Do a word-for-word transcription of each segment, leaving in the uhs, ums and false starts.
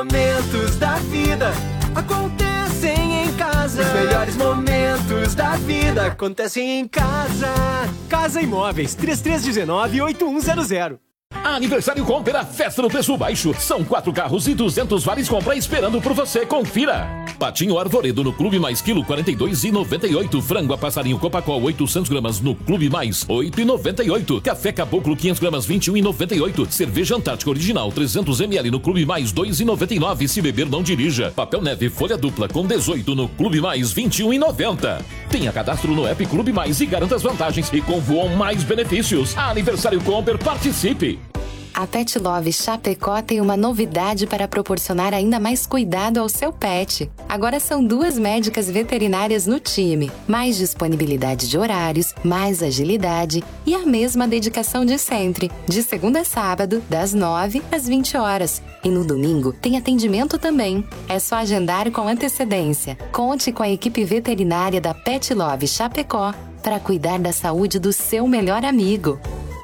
Momentos da vida acontecem em casa. Os melhores momentos da vida acontecem em casa. Casa Imóveis, três três um nove, oito um zero zero. Aniversário Comper, a festa no preço baixo. São quatro carros e duzentos vales compra esperando por você. Confira. Patinho Arvoredo no Clube Mais, quilo quarenta e dois reais e noventa e oito. Frango a passarinho Copacol oitocentos gramas no Clube Mais, oito reais e noventa e oito. Café Caboclo quinhentos gramas, vinte e um reais e noventa e oito. Cerveja Antártica Original trezentos mililitros no Clube Mais, dois reais e noventa e nove. Se beber, não dirija. Papel Neve Folha Dupla com dezoito no Clube Mais, vinte e um reais e noventa. Tenha cadastro no app Clube Mais e garanta as vantagens e convoam mais benefícios. Aniversário Comper, participe! A Pet Love Chapecó tem uma novidade para proporcionar ainda mais cuidado ao seu pet. Agora são duas médicas veterinárias no time, mais disponibilidade de horários, mais agilidade e a mesma dedicação de sempre. De segunda a sábado, das nove às vinte horas. E no domingo tem atendimento também. É só agendar com antecedência. Conte com a equipe veterinária da Pet Love Chapecó para cuidar da saúde do seu melhor amigo.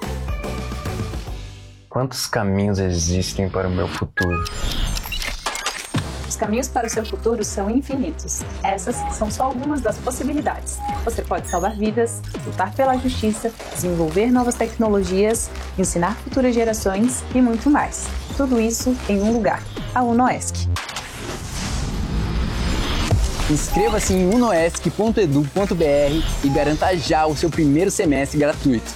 Quantos caminhos existem para o meu futuro? Os caminhos para o seu futuro são infinitos. Essas são só algumas das possibilidades. Você pode salvar vidas, lutar pela justiça, desenvolver novas tecnologias, ensinar futuras gerações e muito mais. Tudo isso em um lugar, a UNOESC. Inscreva-se em unoesc ponto edu ponto br e garanta já o seu primeiro semestre gratuito.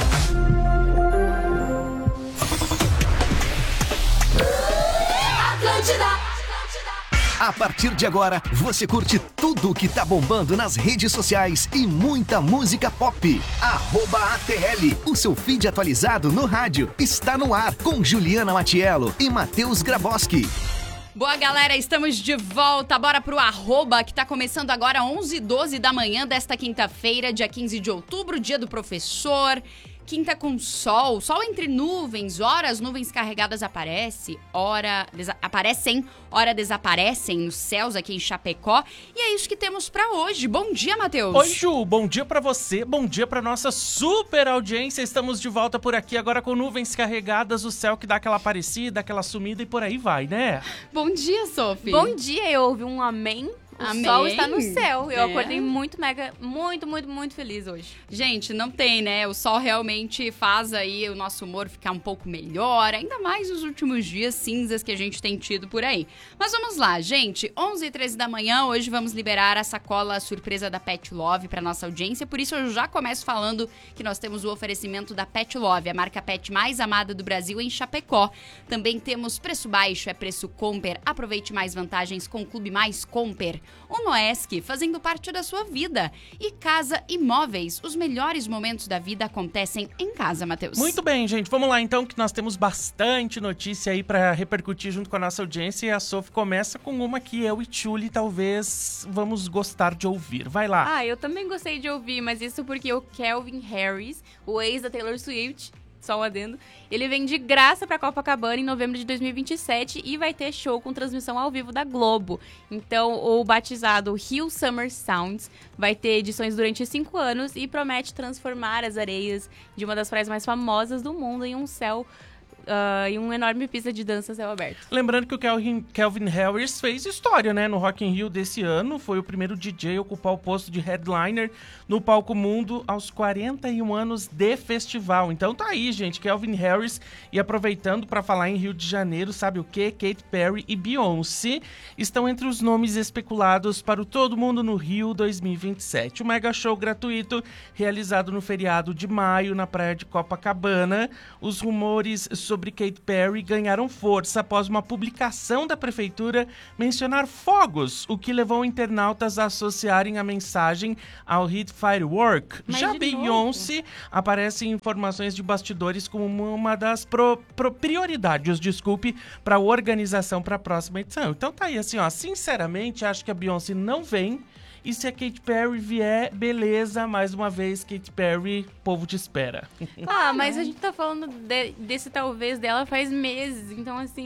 A partir de agora, você curte tudo o que tá bombando nas redes sociais e muita música pop. Arroba A T L, o seu feed atualizado no rádio, está no ar com Juliana Matiello e Matheus Graboski. Boa, galera, estamos de volta. Bora pro arroba, que tá começando agora onze e doze da manhã desta quinta-feira, dia quinze de outubro, dia do professor. Quinta com sol, sol entre nuvens, ora as nuvens carregadas aparece, ora desa- aparecem, ora desaparecem nos céus aqui em Chapecó. E é isso que temos pra hoje. Bom dia, Matheus. Oi, Ju, bom dia pra você, bom dia pra nossa super audiência. Estamos de volta por aqui agora com nuvens carregadas, o céu que dá aquela aparecida, aquela sumida e por aí vai, né? Bom dia, Sophie. Bom dia, eu ouvi um amém. O Amém. sol está no céu. Eu É. acordei muito, mega, muito, muito, muito feliz hoje. Gente, não tem, né? O sol realmente faz aí o nosso humor ficar um pouco melhor, ainda mais nos últimos dias cinzas que a gente tem tido por aí. Mas vamos lá, gente. onze e treze da manhã, hoje vamos liberar a sacola surpresa da Pet Love para nossa audiência. Por isso eu já começo falando que nós temos o oferecimento da Pet Love, a marca pet mais amada do Brasil em Chapecó. Também temos preço baixo, é preço Comper. Aproveite mais vantagens com o Clube Mais Comper. UNOESC, fazendo parte da sua vida. E Casa Imóveis, os melhores momentos da vida acontecem em casa, Matheus. Muito bem, gente, vamos lá então, que nós temos bastante notícia aí pra repercutir junto com a nossa audiência. E a Sophie começa com uma que eu e Tchuli talvez vamos gostar de ouvir. Vai lá. Ah, eu também gostei de ouvir, mas isso porque o Calvin Harris, o ex da Taylor Swift, só um adendo, ele vem de graça pra Copacabana em novembro de dois mil e vinte e sete e vai ter show com transmissão ao vivo da Globo. Então, o batizado Rio Summer Sounds vai ter edições durante cinco anos e promete transformar as areias de uma das praias mais famosas do mundo em um céu... Uh, e uma enorme pista de dança a céu aberto. Lembrando que o Calvin, Calvin Harris fez história, né? No Rock in Rio desse ano, foi o primeiro D J a ocupar o posto de headliner no palco mundo aos quarenta e um anos de festival. Então tá aí, gente, Calvin Harris. E aproveitando para falar em Rio de Janeiro, sabe o quê? Katy Perry e Beyoncé estão entre os nomes especulados para o Todo Mundo no Rio dois mil e vinte e sete. O mega show gratuito realizado no feriado de maio na praia de Copacabana. Os rumores sobre sobre Katy Perry ganharam força após uma publicação da prefeitura mencionar fogos, o que levou internautas a associarem a mensagem ao hit Firework. Mas Já de Beyoncé novo? aparece em informações de bastidores como uma das pro, pro, prioridades, desculpe, para a organização para a próxima edição. Então tá aí, assim, ó, sinceramente, acho que a Beyoncé não vem. E se a Katy Perry vier, beleza, mais uma vez, Katy Perry, povo te espera. Ah, mas a gente tá falando de, desse talvez dela faz meses, então assim...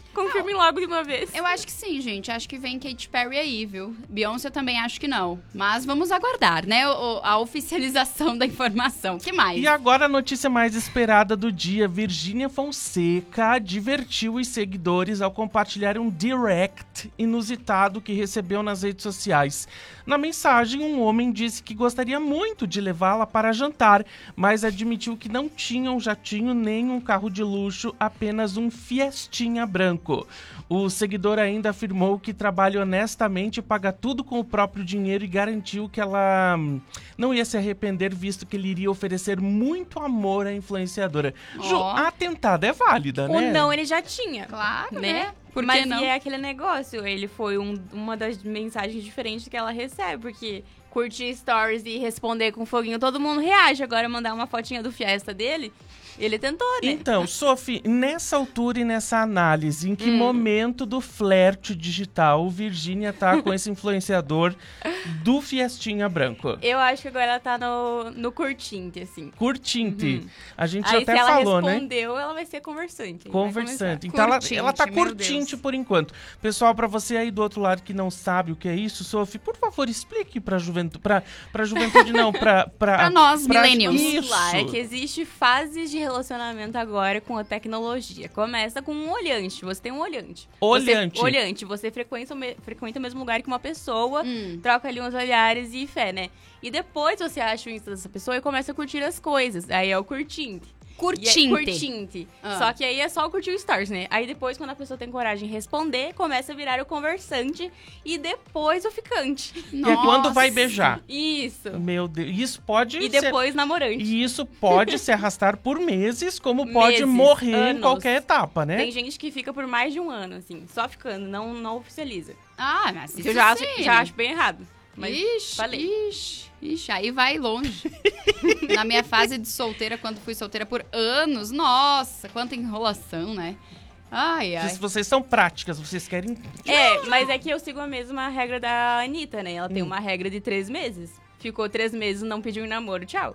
Confirmem logo de uma vez. Eu acho que sim, gente. Acho que vem Katy Perry aí, viu? Beyoncé eu também acho que não. Mas vamos aguardar, né? O, a oficialização da informação. O que mais? E agora a notícia mais esperada do dia. Virgínia Fonseca advertiu os seguidores ao compartilhar um direct inusitado que recebeu nas redes sociais. Na mensagem, um homem disse que gostaria muito de levá-la para jantar, mas admitiu que não tinha um jatinho nem um carro de luxo, apenas um Fiestinha branco. O seguidor ainda afirmou que trabalha honestamente, paga tudo com o próprio dinheiro e garantiu que ela não ia se arrepender, visto que ele iria oferecer muito amor à influenciadora. Oh. Ju, a tentada é válida, né? Ou não, ele já tinha. Claro, né? né? Por Mas que não? E é aquele negócio, ele foi um, uma das mensagens diferentes que ela recebe, porque curtir stories e responder com foguinho, todo mundo reage. Agora mandar uma fotinha do Fiesta dele, ele tentou, né? Então, Sophie, nessa altura e nessa análise, em que hum. momento do flerte digital Virgínia tá com esse influenciador do Fiestinha branco? Eu acho que agora ela tá no, no curtinte, assim. Curtinte. Uhum. A gente Aí, até se falou, ela né? respondeu, ela vai ser conversante. Conversante. Então curtinte, ela, ela tá curtinte por enquanto. Pessoal, pra você aí do outro lado que não sabe o que é isso, Sophie, por favor, explique pra juventude, pra, pra juventude não, pra... Pra, pra nós, pra, millennials. Isso. Lá, é que existe fases de relacionamento agora com a tecnologia. Começa com um olhante. Você tem um olhante. Olhante. Você, olhante. Você frequenta, frequenta o mesmo lugar que uma pessoa, hum. troca ali uns olhares e fé, né? E depois você acha o Insta dessa pessoa e começa a curtir as coisas. Aí é o curtinte. Curtinte. É curtinte. Ah. Só que aí é só curtir o stories, né? Aí depois, quando a pessoa tem coragem de responder, começa a virar o conversante e depois o ficante. Que é quando vai beijar. Isso. Meu Deus. Isso pode E ser... depois namorante. E isso pode se arrastar por meses, como pode Meses, morrer anos. em qualquer etapa, né? Tem gente que fica por mais de um ano, assim, só ficando, não, não oficializa. Ah, mas isso eu já acho, sim. já acho bem errado. Mas ixi, falei. ixi, ixi, aí vai longe. Na minha fase de solteira, quando fui solteira por anos, nossa, quanta enrolação, né? Ai, ai. Se vocês são práticas, vocês querem... É, mas é que eu sigo a mesma regra da Anitta, né? Ela tem Hum. uma regra de três meses. Ficou três meses, não pediu em namoro, tchau.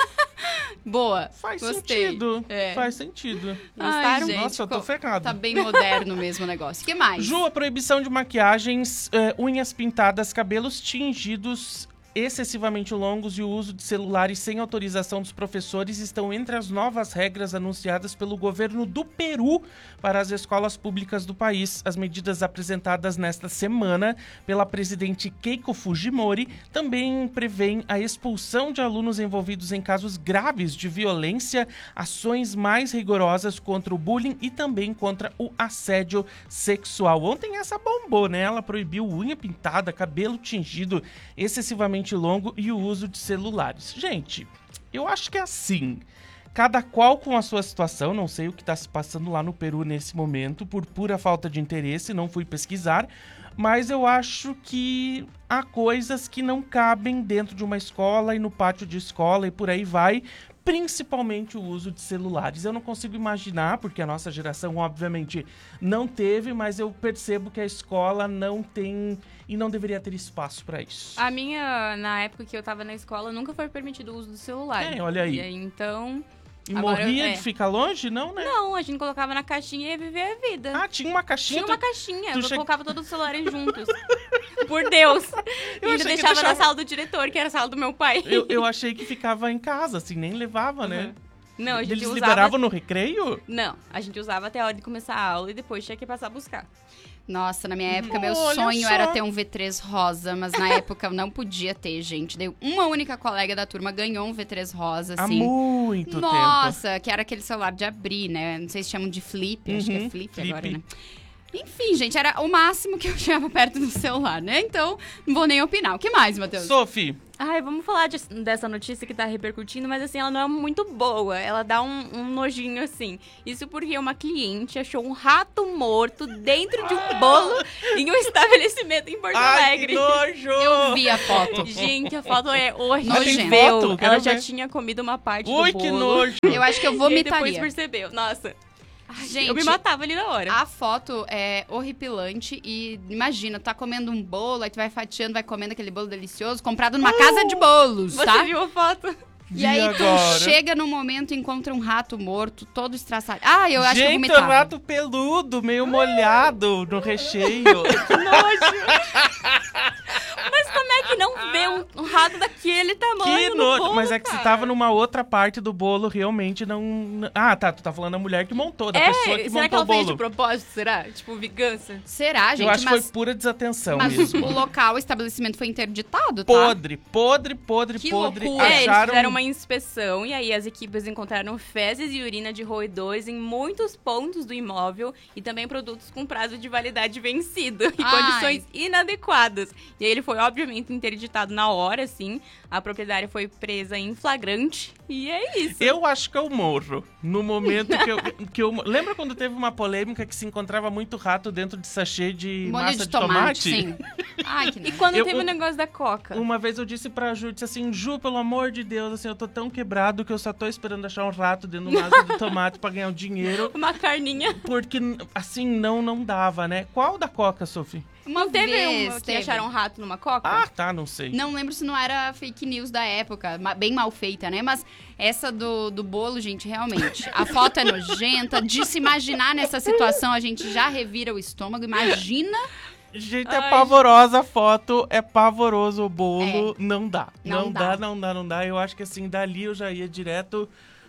Boa, Faz gostei. sentido, É. faz sentido. Ai, gente, Nossa, eu tô co- ferrado. Tá bem moderno mesmo o negócio. O que mais? Ju, a proibição de maquiagens, eh, unhas pintadas, cabelos tingidos excessivamente longos e o uso de celulares sem autorização dos professores estão entre as novas regras anunciadas pelo governo do Peru para as escolas públicas do país. As medidas apresentadas nesta semana pela presidente Keiko Fujimori também prevêem a expulsão de alunos envolvidos em casos graves de violência, ações mais rigorosas contra o bullying e também contra o assédio sexual. Ontem essa bombou, né? Ela proibiu unha pintada, cabelo tingido excessivamente longo e o uso de celulares. Gente, eu acho que é assim. Cada qual com a sua situação, não sei o que está se passando lá no Peru nesse momento, por pura falta de interesse, não fui pesquisar, mas eu acho que há coisas que não cabem dentro de uma escola e no pátio de escola e por aí vai, principalmente o uso de celulares. Eu não consigo imaginar, porque a nossa geração obviamente não teve, mas eu percebo que a escola não tem e não deveria ter espaço para isso. A minha, na época que eu tava na escola, nunca foi permitido o uso do celular. É, olha aí. E aí, então... E agora, morria é. de ficar longe? Não, né? Não, a gente colocava na caixinha e ia viver a vida. Ah, tinha uma caixinha? Tinha uma caixinha, tu eu che... colocava todos os celulares juntos. Por Deus! Eu e ainda achei que deixava deixava... na sala do diretor, que era a sala do meu pai. Eu, eu achei que ficava em casa, assim, nem levava, uhum. né? Não, a gente Eles usava... liberavam no recreio? Não, a gente usava até a hora de começar a aula e depois tinha que passar a buscar. Nossa, na minha época, meu Olha sonho só. era ter um V três rosa, mas na época eu não podia ter, gente. Daí uma única colega da turma ganhou um V três rosa, assim. Há muito Nossa, tempo. que era aquele celular de abrir, né? Não sei se chamam de flip, uhum, acho que é flip, flip agora, né? Enfim, gente, era o máximo que eu tinha perto do celular, né? Então, não vou nem opinar. O que mais, Matheus? Sophie. Ai, vamos falar de, dessa notícia que tá repercutindo, mas assim, ela não é muito boa. Ela dá um, um nojinho, assim. Isso porque uma cliente achou um rato morto dentro de um bolo em um estabelecimento em Porto Ai, Alegre. Que nojo! Eu vi a foto. Gente, a foto é horrível. Nojento. Ela já tinha comido uma parte Ui, do bolo. que nojo! Eu acho que eu vomitaria. E depois percebeu. Nossa. Ai, gente, eu me matava ali na hora. A foto é horripilante e imagina, tu tá comendo um bolo, aí tu vai fatiando, vai comendo aquele bolo delicioso, comprado numa uh, casa de bolos, você tá? Você viu a foto? E aí tu agora? chega no momento e encontra um rato morto, todo estraçalhado. Ah, eu acho que eu Gente, vomitava. um rato peludo, meio molhado no recheio. Que nojo. Mas como é que não vê um, um rato daquele tamanho Que no nojo. bolo, Mas é que cara? você tava numa outra parte do bolo, realmente não... Ah, tá, tu tá falando da mulher que montou, da É, pessoa que será que montou ela o bolo. fez de propósito, será? Tipo, vingança? Será, gente? Eu acho mas, que foi pura desatenção mas mesmo. o local, o estabelecimento foi interditado, tá? Podre, podre, podre, Que podre. loucura. É, eles Acharam... fizeram uma inspeção e aí as equipes encontraram fezes e urina de roedores em muitos pontos do imóvel e também produtos com prazo de validade vencido e Ai. condições inadequadas. E aí ele foi, obviamente, interditado na hora, assim. A proprietária foi presa em flagrante e é isso. Eu acho que eu morro. No momento que eu, que eu... Lembra quando teve uma polêmica que se encontrava muito rato dentro de sachê de Molho massa de de tomate, tomate? sim. Ai, que E nojo. quando Eu- teve o um- negócio da Coca? Uma vez eu disse pra Ju, disse assim, Ju, pelo amor de Deus, assim, eu tô tão quebrado que eu só tô esperando achar um rato dentro do massa de tomate pra ganhar o dinheiro. Uma carninha. Porque, assim, não, não dava, né? Qual da Coca, Sophie? Uma Não teve vez, uma que teve. acharam um rato numa Coca? Ah, tá, não sei. Não lembro se não era fake news da época, ma- bem mal feita, né? Mas essa do, do bolo, gente, realmente, a foto é nojenta. De se imaginar nessa situação, a gente já revira o estômago. Imagina. Gente, Ai, é pavorosa a foto, é pavoroso o bolo, É. não dá. Não Não, dá. dá. não dá, não dá. Eu acho que assim, dali eu já ia direto...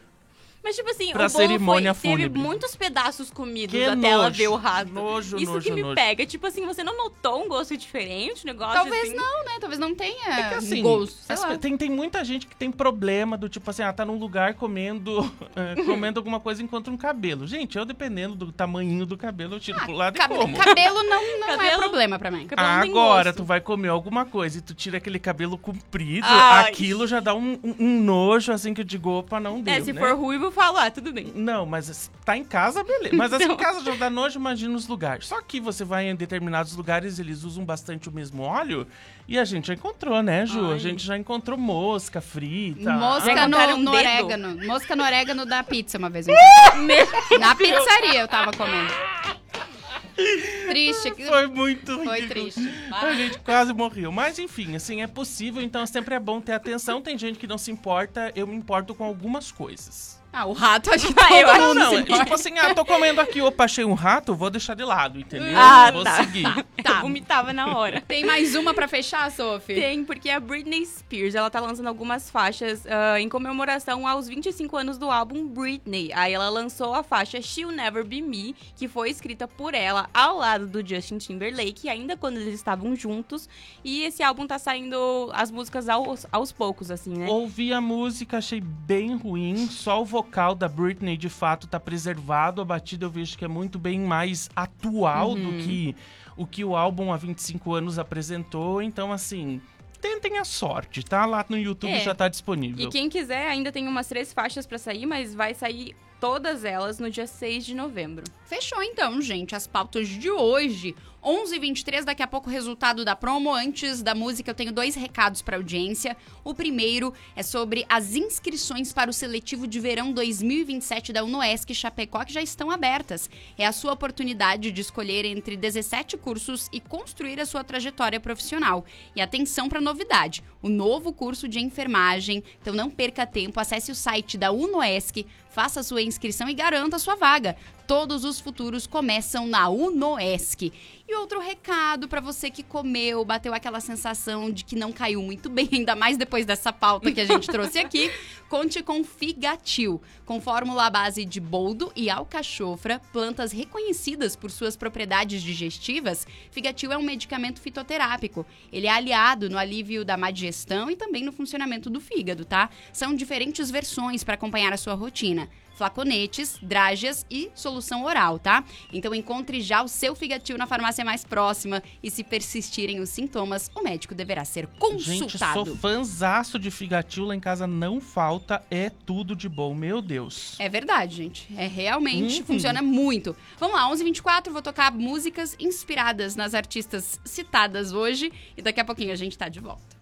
Mas, tipo assim, Pra o bolo cerimônia foi, teve fúnebre. muitos pedaços comidos Que até ela nojo, ver o rato. nojo, Isso nojo, que me nojo. pega. Tipo assim, você não notou um gosto diferente? Um negócio Talvez assim? não, né? Talvez não tenha É que assim, gosto. Sei as lá. pe- tem, tem muita gente que tem problema do tipo assim, ah, tá num lugar comendo, eh, comendo alguma coisa e encontra um cabelo. Gente, eu dependendo do tamanho do cabelo, eu tiro pro lado Cabe- e como. Cabelo não, não é Cabelo- problema pra mim. Cabelo não tem Agora, gosto. tu vai comer alguma coisa e tu tira aquele cabelo comprido, Ai. aquilo já dá um, um- um nojo, assim, que eu digo, opa, não deu, É, se né? for ruivo, eu falo, ah, tudo bem. Não, mas tá em casa, beleza. Mas assim, Então. em casa já dá nojo, imagina os lugares. Só que você vai em determinados lugares, eles usam bastante o mesmo óleo. E a gente já encontrou, né, Ju? Ai. A gente já encontrou mosca frita. Mosca Já no, encontraram no dedo? orégano. Mosca no orégano da pizza uma vez. eu encontrei. Na pizzaria eu tava comendo. Triste. que- Foi muito Foi ridículo. triste. A gente quase morreu. Mas enfim, assim, é possível, então sempre é bom ter atenção. Tem gente que não se importa, eu me importo com algumas coisas. Ah, o rato acho que Ah, todo eu acho mundo Não, se é importa. tipo assim, ah, tô comendo aqui, opa, achei um rato, vou deixar de lado, entendeu? Ah, vou tá. seguir. Tá. Eu vomitava na hora. Tem mais uma pra fechar, Sophie? Tem, porque a Britney Spears, ela tá lançando algumas faixas ah, em comemoração aos vinte e cinco anos do álbum Britney. Aí ela lançou a faixa She'll Never Be Me, que foi escrita por ela ao lado do Justin Timberlake, ainda quando eles estavam juntos. E esse álbum tá saindo as músicas aos, aos poucos, assim, né? Ouvi a música, achei bem ruim. Só o vocal da Britney, de fato, tá preservado. A batida eu vejo que é muito bem mais atual Uhum. do que o que o álbum há vinte e cinco anos apresentou. Então, assim, tentem a sorte, tá? Lá no YouTube É. já tá disponível. E quem quiser, ainda tem umas três faixas pra sair, mas vai sair todas elas no dia seis de novembro. Fechou então, gente, as pautas de hoje. onze e vinte e três, daqui a pouco o resultado da promo. Antes da música, eu tenho dois recados para audiência. O primeiro é sobre as inscrições para o seletivo de verão dois mil e vinte e sete da UnoESC Chapecó, que já estão abertas. É a sua oportunidade de escolher entre dezessete cursos e construir a sua trajetória profissional. E atenção para a novidade, o novo curso de enfermagem. Então não perca tempo, acesse o site da UnoESC, faça sua inscrição e garanta a sua vaga. Todos os futuros começam na UnoESC. E outro recado para você que comeu, bateu aquela sensação de que não caiu muito bem, ainda mais depois dessa pauta que a gente trouxe aqui, conte com Figatil. Com fórmula à base de boldo e alcachofra, plantas reconhecidas por suas propriedades digestivas, Figatil é um medicamento fitoterápico. Ele é aliado no alívio da má digestão e também no funcionamento do fígado, tá? São diferentes versões para acompanhar a sua rotina. Flaconetes, drágeas e solução oral, tá? Então encontre já o seu Figatil na farmácia mais próxima e se persistirem os sintomas, o médico deverá ser Gente, consultado. sou fãzaço de Figatil, lá em casa não falta, é tudo de bom, meu Deus. É verdade, gente. É realmente, Uhum. funciona muito. Vamos lá, onze e vinte e quatro, vou tocar músicas inspiradas nas artistas citadas hoje e daqui a pouquinho a gente tá de volta.